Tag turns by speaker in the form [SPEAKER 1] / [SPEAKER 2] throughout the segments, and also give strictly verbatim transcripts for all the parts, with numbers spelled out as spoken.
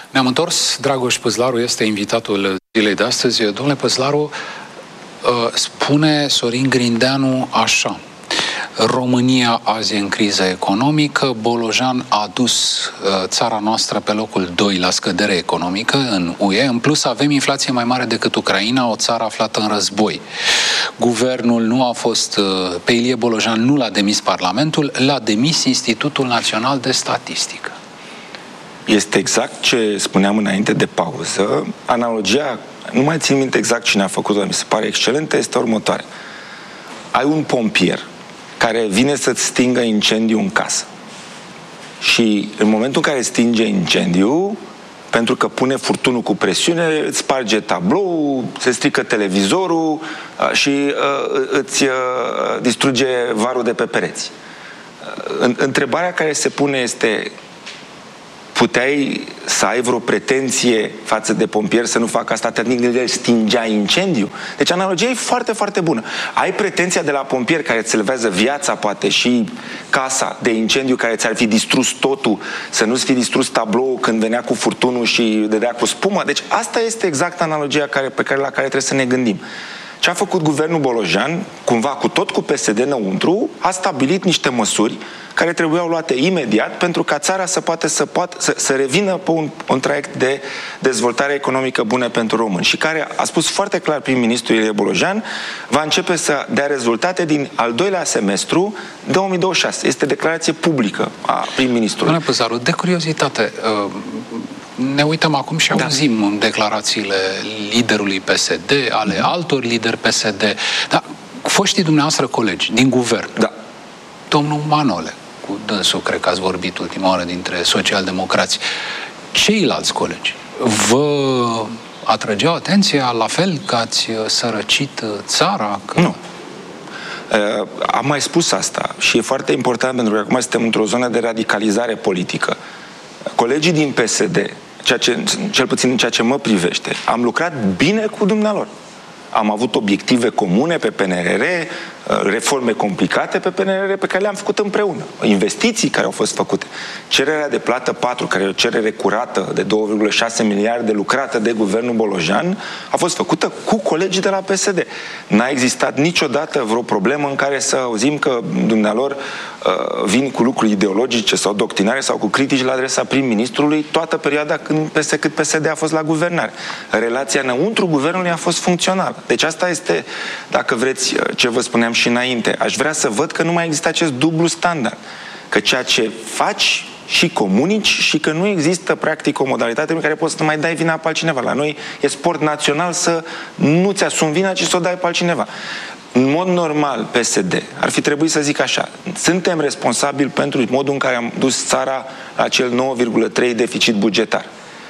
[SPEAKER 1] Ne-am întors, Dragoș Păzlaru este invitatul zilei de astăzi. Domnule Păzlaru, spune Sorin Grindeanu așa: România azi e în criză economică, Bolojan a dus țara noastră pe locul doi la scădere economică în U E, în plus avem inflație mai mare decât Ucraina, o țară aflată în război. Guvernul nu a fost, pe Ilie Bolojan nu l-a demis Parlamentul, l-a demis Institutul Național de Statistică.
[SPEAKER 2] Este exact ce spuneam înainte de pauză. Analogia, nu mai țin minte exact cine a făcut-o, mi se pare excelentă, este următoarea. Ai un pompier care vine să-ți stingă incendiu în casă. Și în momentul în care stinge incendiu, pentru că pune furtunul cu presiune, îți sparge tablou, se strică televizorul și uh, îți uh, distruge varul de pe pereți. Uh, întrebarea care se pune este: puteai să ai vreo pretenție față de pompier să nu facă asta atât timp cât el stingea incendiu? Deci analogia e foarte, foarte bună. Ai pretenția de la pompier care îți salvează viața, poate, și casa de incendiu care ți-ar fi distrus totul, să nu-ți fi distrus tablou când venea cu furtunul și dădea cu spumă. Deci asta este exact analogia care, pe care, la care trebuie să ne gândim. Ce a făcut guvernul Bolojan, cumva cu tot cu P S D înăuntru, a stabilit niște măsuri care trebuiau luate imediat pentru ca țara să poată să, poată, să, să revină pe un, un traiect de dezvoltare economică bună pentru români și care a spus foarte clar prim-ministrul Ilie Bolojan va începe să dea rezultate din al doilea semestru două mii douăzeci și șase. Este declarație publică a prim-ministrului.
[SPEAKER 1] Doamne Păzaru, de curiozitate, ne uităm acum și auzim da. declarațiile liderului P S D, ale mm-hmm. altor lideri P S D, dar foștii dumneavoastră colegi din guvern,
[SPEAKER 2] da.
[SPEAKER 1] domnul Manole, cu dânsul cred că ați vorbit ultima oară dintre socialdemocrați, ceilalți colegi, vă atrăgeau atenția la fel că ați sărăcit țara? Că...
[SPEAKER 2] Nu. Uh, am mai spus asta și e foarte important pentru că acum suntem într-o zonă de radicalizare politică. Colegii din P S D, ceea ce, cel puțin în ceea ce mă privește, am lucrat bine cu dumnealor. Am avut obiective comune pe P N R R, reforme complicate pe P N R R pe care le-am făcut împreună. Investiții care au fost făcute. Cererea de plată patru, care e o cerere curată de două virgulă șase miliarde lucrată de guvernul Bolojan, a fost făcută cu colegii de la P S D. N-a existat niciodată vreo problemă în care să auzim că dumnealor uh, vin cu lucruri ideologice sau doctrinare sau cu critici la adresa prim-ministrului toată perioada când P S, cât P S D a fost la guvernare. Relația înăuntru guvernului a fost funcțională. Deci asta este, dacă vreți, ce vă spuneam și înainte. Aș vrea să văd că nu mai există acest dublu standard. Că ceea ce faci și comunici și că nu există practic o modalitate în care poți să mai dai vina pe altcineva. La noi e sport național să nu-ți asumi vina, ci să o dai pe altcineva. În mod normal, P S D ar fi trebuit să zic așa: suntem responsabili pentru modul în care am dus țara la acel nouă virgulă trei deficit bugetar.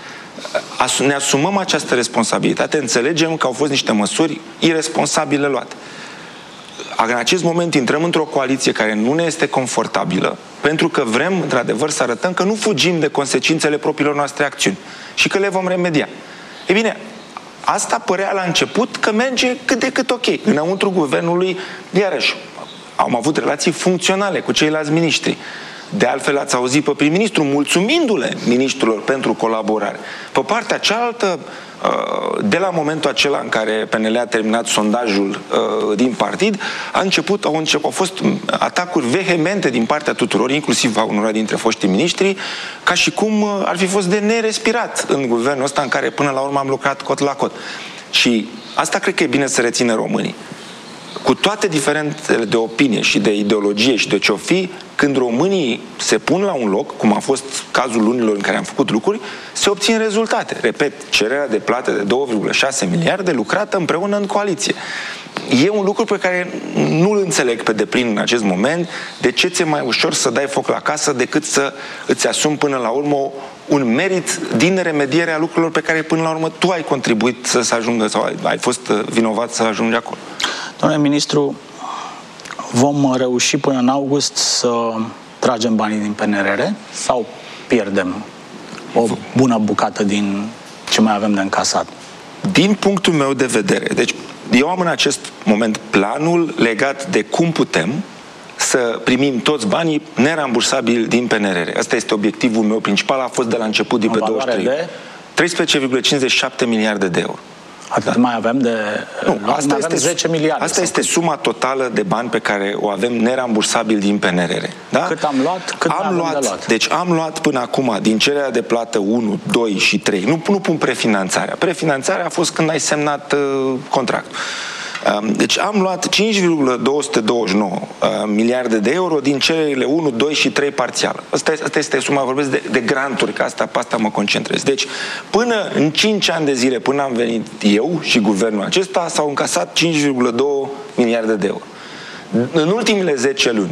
[SPEAKER 2] Ne asumăm această responsabilitate, înțelegem că au fost niște măsuri irresponsabile luate. În acest moment intrăm într-o coaliție care nu ne este confortabilă, pentru că vrem, într-adevăr, să arătăm că nu fugim de consecințele propriilor noastre acțiuni și că le vom remedia. Ei bine, asta părea la început că merge cât de cât ok. Înăuntru guvernului, iarăși, am avut relații funcționale cu ceilalți miniștri. De altfel ați auzit pe prim-ministru mulțumindu-le miniștrilor pentru colaborare. Pe partea cealaltă, de la momentul acela în care P N L a terminat sondajul din partid, a început, au, început, au fost atacuri vehemente din partea tuturor, inclusiv a unora dintre foștii miniștri, ca și cum ar fi fost de nerespirat în guvernul ăsta în care până la urmă am lucrat cot la cot. Și asta cred că e bine să rețină românii. Cu toate diferențele de opinie și de ideologie și de ce-o fi, când românii se pun la un loc, cum a fost cazul lunilor în care am făcut lucruri, se obțin rezultate. Repet, cererea de plată de două virgulă șase miliarde lucrată împreună în coaliție. E un lucru pe care nu-l înțeleg pe deplin în acest moment. De ce ți-e mai ușor să dai foc la casă decât să îți asumi până la urmă un merit din remedierea lucrurilor pe care până la urmă tu ai contribuit să se ajungă sau ai, ai fost vinovat să ajungi acolo?
[SPEAKER 3] Domnule ministru, vom reuși până în august să tragem banii din P N R R sau pierdem o bună bucată din ce mai avem de încasat?
[SPEAKER 2] Din punctul meu de vedere, deci eu am în acest moment planul legat de cum putem să primim toți banii nerambursabili din P N R R. Asta este obiectivul meu principal, a fost de la început din pe douăzeci și trei.
[SPEAKER 3] De?
[SPEAKER 2] treisprezece virgulă cincizeci și șapte miliarde de euro.
[SPEAKER 3] Atât da. mai avem de...
[SPEAKER 2] Nu, asta
[SPEAKER 3] avem
[SPEAKER 2] este,
[SPEAKER 3] zece miliarde.
[SPEAKER 2] Asta este cât? Suma totală de bani pe care o avem nerambursabil din P N R R. Da?
[SPEAKER 3] Cât am luat, cât
[SPEAKER 2] am
[SPEAKER 3] luat,
[SPEAKER 2] luat,
[SPEAKER 3] de luat.
[SPEAKER 2] Deci am luat până acum din cererea de plată unu, doi și trei. Nu, nu pun prefinanțarea. Prefinanțarea a fost când ai semnat uh, contractul. Deci am luat cinci virgulă două sute douăzeci și nouă miliarde de euro din cererile unu, doi și trei parțială. Asta este, asta este suma, vorbesc de, de granturi, că asta, pe asta mă concentrez. Deci, până în cinci ani de zile, până am venit eu și guvernul acesta, s-au încasat cinci virgulă doi miliarde de euro. În ultimele zece luni,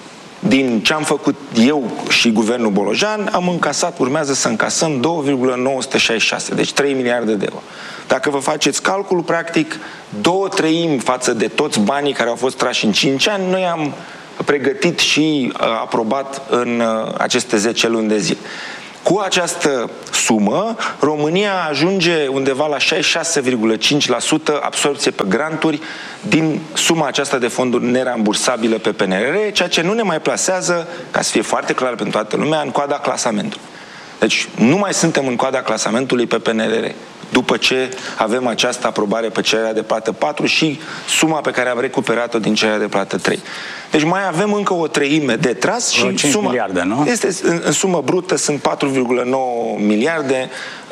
[SPEAKER 2] din ce am făcut eu și guvernul Bolojan, am încasat, urmează să încasăm doi virgulă nouă șase șase, deci trei miliarde de euro. Dacă vă faceți calculul, practic, două treimi față de toți banii care au fost trași în cinci ani, noi am pregătit și uh, aprobat în uh, aceste zece luni de zi. Cu această sumă, România ajunge undeva la șaizeci și șase virgulă cinci la sută absorbție pe granturi din suma aceasta de fonduri nerambursabile pe P N R R, ceea ce nu ne mai plasează, ca să fie foarte clar pentru toată lumea, în coada clasamentului. Deci nu mai suntem în coada clasamentului pe P N R R, după ce avem această aprobare pe cererea de plată patru și suma pe care am recuperat-o din cererea de plată trei. Deci mai avem încă o treime de tras și suma
[SPEAKER 3] miliarde, nu?
[SPEAKER 2] Este, în, în sumă brută sunt patru virgulă nouă miliarde,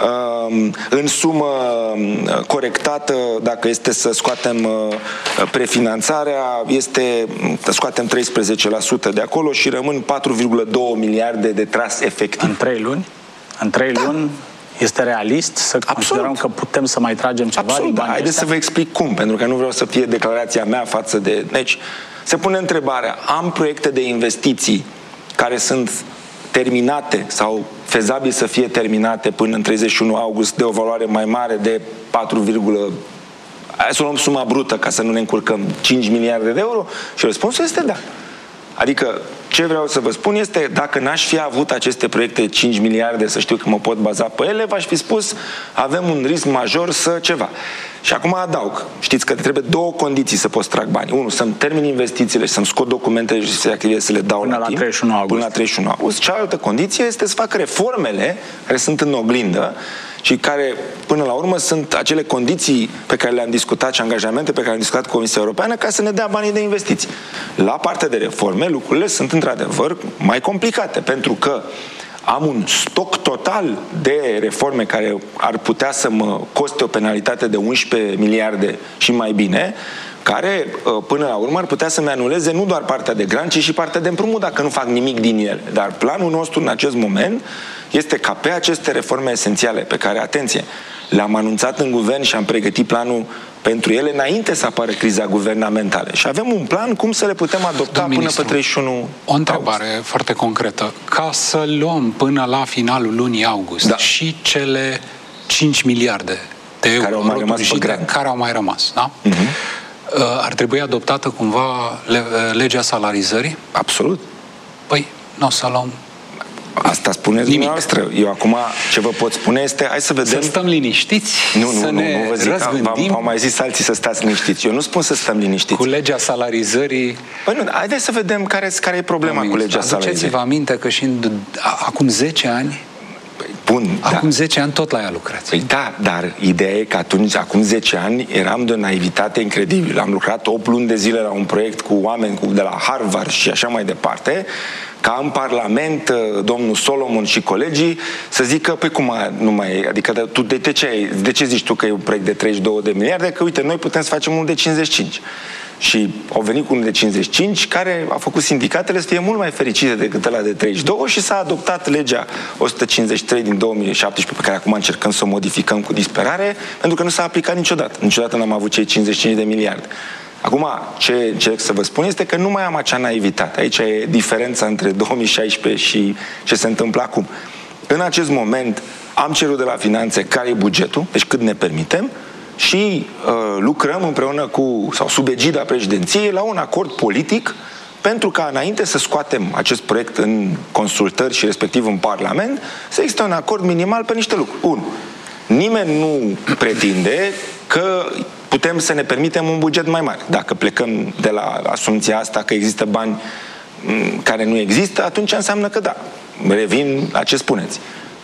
[SPEAKER 2] um, în sumă corectată, dacă este să scoatem uh, prefinanțarea, este să scoatem treisprezece la sută de acolo și rămân patru virgulă doi miliarde de tras efectiv.
[SPEAKER 3] În trei luni? În trei da. luni este realist să Absolut. considerăm că putem să mai tragem ceva
[SPEAKER 2] Absolut.
[SPEAKER 3] din banii
[SPEAKER 2] Haideți
[SPEAKER 3] ăștia?
[SPEAKER 2] să vă explic cum, pentru că nu vreau să fie declarația mea față de... Deci, se pune întrebarea, am proiecte de investiții care sunt terminate sau fezabil să fie terminate până în treizeci și unu august de o valoare mai mare de patru, hai să luăm suma brută ca să nu ne încurcăm, cinci miliarde de euro? Și răspunsul este da. Adică, ce vreau să vă spun este, dacă n-aș fi avut aceste proiecte de cinci miliarde, să știu că mă pot baza pe ele, v-aș fi spus, avem un risc major să ceva. Și acum adaug, știți că trebuie două condiții să poți trag bani. Unu, să-mi termin investițiile și să-mi scot documentele și să să le dau
[SPEAKER 3] până
[SPEAKER 2] la timp.
[SPEAKER 3] treizeci și unu august.
[SPEAKER 2] Până la treizeci și unu august. Cealaltă condiție este să fac reformele care sunt în oglindă și care, până la urmă, sunt acele condiții pe care le-am discutat și angajamente pe care le-am discutat cu Comisia Europeană ca să ne dea banii de investiții. La partea de reforme, lucrurile sunt într-adevăr mai complicate, pentru că am un stoc total de reforme care ar putea să mă coste o penalitate de unsprezece miliarde și mai bine, care, până la urmă, ar putea să-mi anuleze nu doar partea de grant, ci și partea de împrumut, dacă nu fac nimic din ele. Dar planul nostru, în acest moment, este ca pe aceste reforme esențiale, pe care, atenție, le-am anunțat în guvern și am pregătit planul pentru ele înainte să apară criza guvernamentală. Și avem un plan cum să le putem adopta până pe treizeci și unu
[SPEAKER 1] O întrebare august. foarte concretă. Ca să luăm până la finalul lunii august da. și cele cinci miliarde de euro
[SPEAKER 2] care au mai rămas,
[SPEAKER 1] și de, care au mai rămas, da? Uh-huh. Ar trebui adoptată cumva legea salarizării?
[SPEAKER 2] Absolut.
[SPEAKER 1] Păi, nu o să luăm
[SPEAKER 2] Asta spuneți dumneavoastră. Eu acum ce vă pot spune este, hai să vedem...
[SPEAKER 1] Să stăm liniștiți,
[SPEAKER 2] nu, nu,
[SPEAKER 1] să
[SPEAKER 2] nu,
[SPEAKER 1] ne
[SPEAKER 2] nu vă zic,
[SPEAKER 1] răzgândim.
[SPEAKER 2] Au mai zis alții să stați liniștiți. Eu nu spun să stăm liniștiți.
[SPEAKER 1] Cu legea salarizării...
[SPEAKER 2] Păi nu, haideți să vedem care, care e problema cu legea salarizării.
[SPEAKER 1] Aduceți-vă aminte că și în, acum zece ani
[SPEAKER 2] Bun,
[SPEAKER 1] acum
[SPEAKER 2] da.
[SPEAKER 1] zece ani tot la ea lucrați.
[SPEAKER 2] Păi da, dar ideea e că atunci, acum zece ani, eram de o naivitate incredibilă. Am lucrat opt luni de zile la un proiect cu oameni cu, de la Harvard și așa mai departe, ca în Parlament domnul Solomon și colegii să zică, păi cum nu mai, adică tu de, de, ce, de ce zici tu că e un proiect de treizeci și două de miliarde? Că uite, noi putem să facem unul de cincizeci și cinci. Și au venit cu unul de cincizeci și cinci, care a făcut sindicatele să fie mult mai fericite decât ăla de treizeci și doi și s-a adoptat legea o sută cincizeci și trei din două mii șaptesprezece, pe care acum încercăm să o modificăm cu disperare, pentru că nu s-a aplicat niciodată. Niciodată n-am avut cei cincizeci și cinci de miliarde. Acum, ce încerc să vă spun este că nu mai am acea naivitate. Aici e diferența între două mii șaisprezece și ce se întâmplă acum. În acest moment am cerut de la finanțe care e bugetul, deci cât ne permitem, și uh, lucrăm împreună cu, sau sub egida președinției, la un acord politic pentru ca înainte să scoatem acest proiect în consultări și respectiv în Parlament, să existe un acord minimal pe niște lucruri. Unu, nimeni nu pretinde că putem să ne permitem un buget mai mare. Dacă plecăm de la asumția asta că există bani care nu există, atunci înseamnă că da, revin la ce spuneți.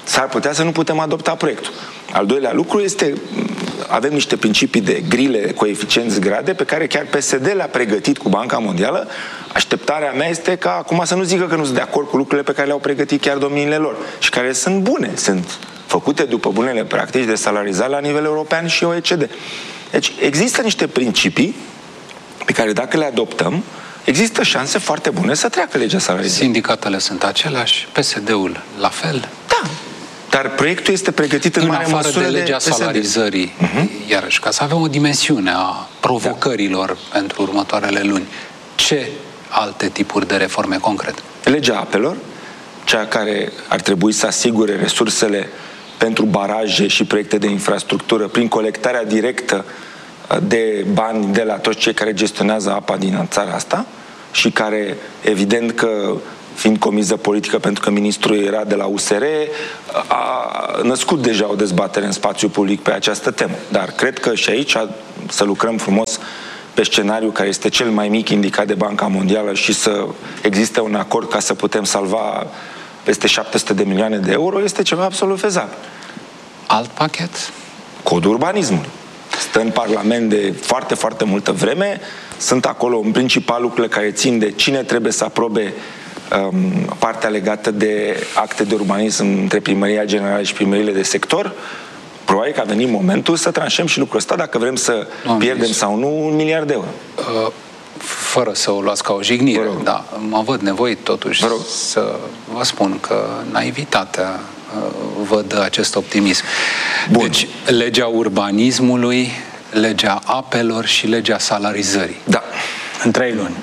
[SPEAKER 2] s-ar putea să nu putem adopta proiectul. Al doilea lucru este, avem niște principii de grile, coeficienți, grade, pe care chiar P S D le-a pregătit cu Banca Mondială. Așteptarea mea este ca acum să nu zică că nu sunt de acord cu lucrurile pe care le-au pregătit chiar domniile lor și care sunt bune, sunt făcute după bunele practici de salarizare la nivel european și O E C D. Deci există niște principii pe care dacă le adoptăm, există șanse foarte bune să treacă legea salarizării.
[SPEAKER 1] Sindicatele sunt aceleași, P S D-ul la fel.
[SPEAKER 2] Da, dar proiectul este pregătit în, în mare măsură
[SPEAKER 1] de legea
[SPEAKER 2] de
[SPEAKER 1] salarizării, uh-huh. iarăși, ca să avem o dimensiune a provocărilor da. pentru următoarele luni. Ce alte tipuri de reforme concrete?
[SPEAKER 2] Legea apelor, cea care ar trebui să asigure resursele pentru baraje și proiecte de infrastructură prin colectarea directă de bani de la toți cei care gestionează apa din țara asta și care, evident că, fiind comiză politică pentru că ministrul era de la U S R, a născut deja o dezbatere în spațiu public pe această temă. Dar cred că și aici să lucrăm frumos pe scenariul care este cel mai mic indicat de Banca Mondială și să existe un acord ca să putem salva peste șapte sute de milioane de euro este ceva absolut fezabil.
[SPEAKER 1] Alt pachet?
[SPEAKER 2] Codul urbanismului. Stă în Parlament de foarte, foarte multă vreme. Sunt acolo în principal lucrurile care țin de cine trebuie să aprobe um, partea legată de acte de urbanism între Primăria Generală și primăriile de sector. Probabil că a venit momentul să tranșăm și lucrul ăsta dacă vrem să Doamne, pierdem sau nu un miliard de euro.
[SPEAKER 1] Uh, fără să o luați ca o jignire, da, mă văd nevoit totuși vă să vă spun că naivitatea vă dă acest optimism. Bun. Deci, legea urbanismului, legea apelor și legea salarizării.
[SPEAKER 2] Da.
[SPEAKER 3] În trei luni.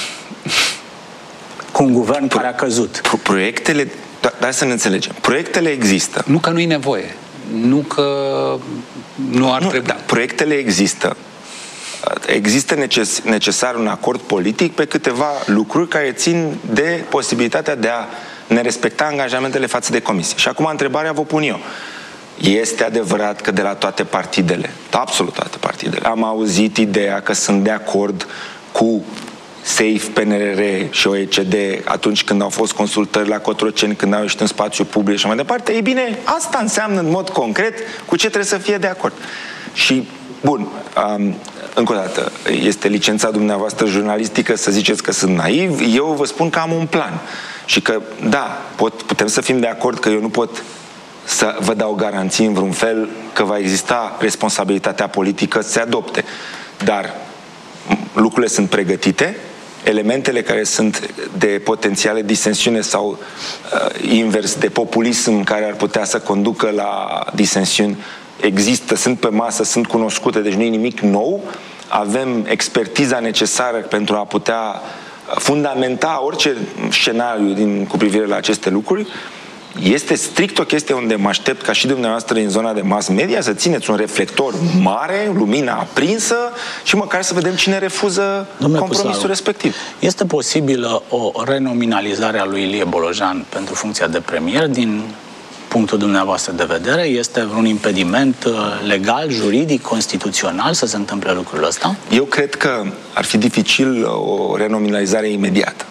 [SPEAKER 3] Cu un guvern Pro- care a căzut.
[SPEAKER 2] Pro- proiectele, da, dar să ne înțelegem, proiectele există.
[SPEAKER 1] Nu că nu-i nevoie. Nu că nu ar nu, trebui.
[SPEAKER 2] Da, proiectele există. Există neces- necesar un acord politic pe câteva lucruri care țin de posibilitatea de a ne respecta angajamentele față de comisie. Și acum întrebarea vă pun eu. Este adevărat că de la toate partidele, absolut toate partidele, am auzit ideea că sunt de acord cu SAFE, P N R R și O E C D atunci când au fost consultări la Cotroceni, când au ieșit în spațiu public și mai departe? Ei bine, asta înseamnă în mod concret cu ce trebuie să fie de acord. Și, bun, um, încă o dată, este licența dumneavoastră jurnalistică să ziceți că sunt naiv, eu vă spun că am un plan. Și că, da, pot, putem să fim de acord că eu nu pot să vă dau garanții în vreun fel că va exista responsabilitatea politică să se adopte. Dar lucrurile sunt pregătite, elementele care sunt de potențiale disensiune sau uh, invers de populism care ar putea să conducă la disensiuni există, sunt pe masă, sunt cunoscute, deci nu e nimic nou. Avem expertiza necesară pentru a putea fundamenta orice scenariu din, cu privire la aceste lucruri. Este strict o chestie unde mă aștept ca și dumneavoastră în zona de mass media să țineți un reflector mare, lumina aprinsă și măcar să vedem cine refuză Domnule compromisul Puslaru, respectiv.
[SPEAKER 3] Este posibilă o renominalizare a lui Ilie Bolojan pentru funcția de premier din punctul dumneavoastră de vedere? Este vreun impediment legal, juridic, constituțional să se întâmple lucrul ăsta?
[SPEAKER 2] Eu cred că ar fi dificil o renominalizare imediată.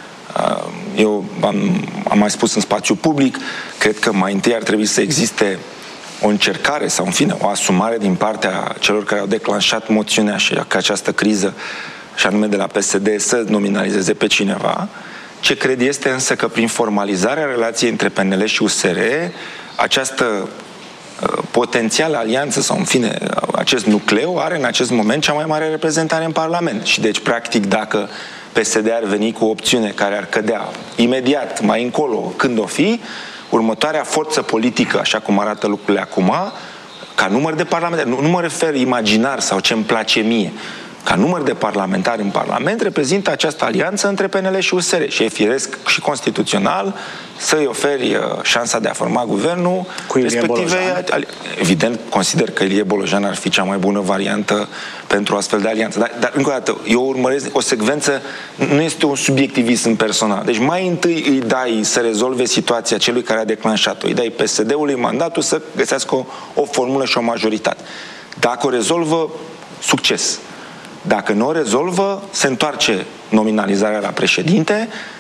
[SPEAKER 2] Eu am, am mai spus în spațiu public, cred că mai întâi ar trebui să existe o încercare sau, în fine, o asumare din partea celor care au declanșat moțiunea și că această criză, și anume de la P S D, să nominalizeze pe cineva. Ce cred este însă că prin formalizarea relației între P N L și U S R, această uh, potențială alianță sau, în fine, acest nucleu are în acest moment cea mai mare reprezentare în Parlament. Și deci, practic, dacă P S D ar veni cu o opțiune care ar cădea imediat, mai încolo, când o fi, următoarea forță politică, așa cum arată lucrurile acum, ca număr de parlamentari, nu, nu mă refer imaginar sau ce-mi place mie, ca număr de parlamentari în Parlament, reprezintă această alianță între P N L și U S R și e firesc și constituțional să-i oferi șansa de a forma guvernul
[SPEAKER 3] cu
[SPEAKER 2] respective. Evident, consider că Ilie Bolojan ar fi cea mai bună variantă pentru o astfel de alianță. Dar, dar încă o dată, eu urmăresc o secvență, nu este un subiectivism personal. Deci mai întâi îi dai să rezolve situația celui care a declanșat-o, îi dai P S D-ului mandatul să găsească o, o formulă și o majoritate. Dacă o rezolvă, succes. Dacă nu o rezolvă, se întoarce nominalizarea la președinte,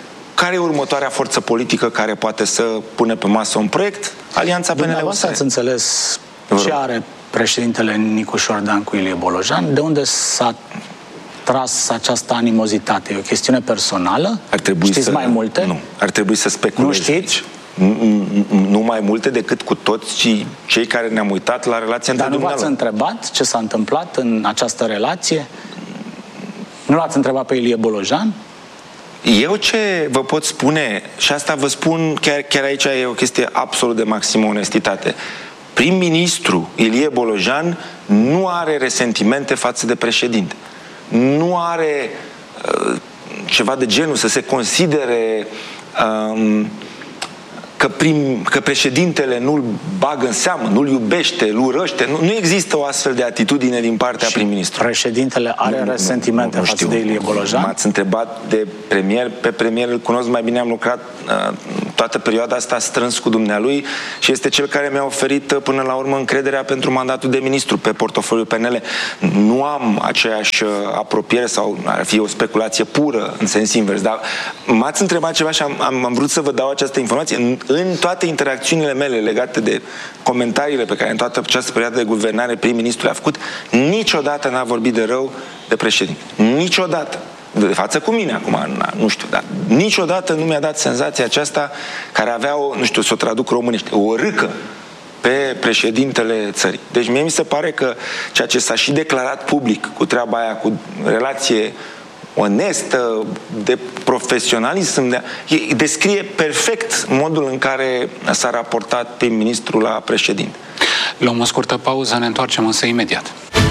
[SPEAKER 2] care e următoarea forță politică care poate să pune pe masă un proiect? Alianța P N L-U S R.
[SPEAKER 3] Dumneavoastră ați înțeles ce are președintele Nicu Șordan cu Ilie Bolojan? De unde s-a tras această animozitate? E o chestiune personală?
[SPEAKER 2] Ar trebui
[SPEAKER 3] Știți
[SPEAKER 2] să,
[SPEAKER 3] mai multe?
[SPEAKER 2] Nu. Ar trebui să speculezi.
[SPEAKER 3] Nu știți?
[SPEAKER 2] Nu, nu mai multe decât cu toți cei care ne-am uitat la relația între
[SPEAKER 3] Dar nu v-ați întrebat ce s-a întâmplat în această relație? Nu l-ați întrebat pe Ilie Bolojan?
[SPEAKER 2] Eu ce vă pot spune, și asta vă spun, chiar, chiar aici e o chestie absolut de maximă onestitate. Prim-ministru Ilie Bolojan nu are resentimente față de președinte. Nu are uh, ceva de genul să se considere um, că, prim, că președintele nu-l bagă în seamă, nu-l iubește, îl urăște. Nu, nu există o astfel de atitudine din partea prim-ministrului.
[SPEAKER 3] Președintele are nu, resentimente nu, nu, nu față de Ilie Bolojan?
[SPEAKER 2] M-ați întrebat de premier. Pe premier îl cunosc mai bine, am lucrat uh, toată perioada asta strâns cu dumnealui și este cel care mi-a oferit uh, până la urmă încrederea pentru mandatul de ministru pe portofoliul P N L. Nu am aceeași uh, apropiere sau ar fi o speculație pură în sens invers, dar m-ați întrebat ceva și am, am, am vrut să vă dau această informație. În, în toate interacțiunile mele legate de comentariile pe care în toată această perioadă de guvernare prim-ministrul a făcut, niciodată n-a vorbit de rău de președinte. Niciodată. De față cu mine acum, nu știu, dar niciodată nu mi-a dat senzația aceasta care avea o, nu știu, să o traduc românește, o râcă pe președintele țării. Deci mie mi se pare că ceea ce s-a și declarat public cu treaba aia, cu relație onestă, de profesionalism, de, descrie perfect modul în care s-a raportat prim-ministrul la președinte.
[SPEAKER 1] Luăm o scurtă pauză, ne întoarcem însă imediat.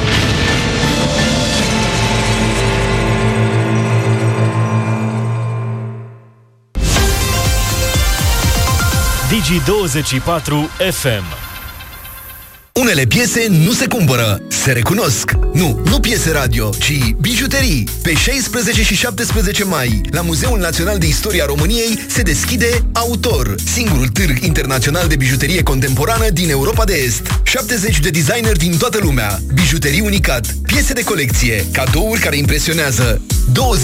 [SPEAKER 4] Digi douăzeci și patru F M.
[SPEAKER 5] Unele piese nu se cumpără, se recunosc. Nu, nu piese radio, ci bijuterii. Pe șaisprezece și șaptesprezece mai, la Muzeul Național de Istoria României, se deschide Autor, singurul târg internațional de bijuterie contemporană din Europa de Est. șaptezeci de designeri din toată lumea, bijuterii unicat, piese de colecție, cadouri care impresionează. două